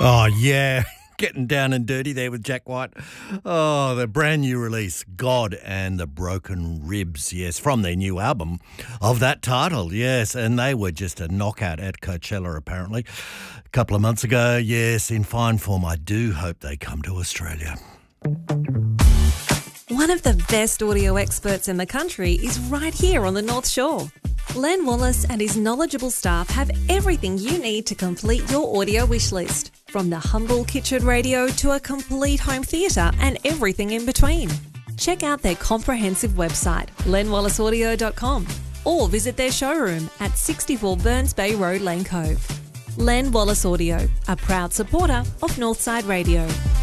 Oh, yeah. Getting down and dirty there with Jack White. Oh, the brand new release, God and the Broken Ribs, yes, from their new album of that title, yes. And they were just a knockout at Coachella, apparently. A couple of months ago, yes, in fine form. I do hope they come to Australia. One of the best audio experts in the country is right here on the North Shore. Len Wallace and his knowledgeable staff have everything you need to complete your audio wish list, from the humble kitchen radio to a complete home theatre and everything in between. Check out their comprehensive website, lenwallaceaudio.com, or visit their showroom at 64 Burns Bay Road, Lane Cove. Len Wallace Audio, a proud supporter of Northside Radio.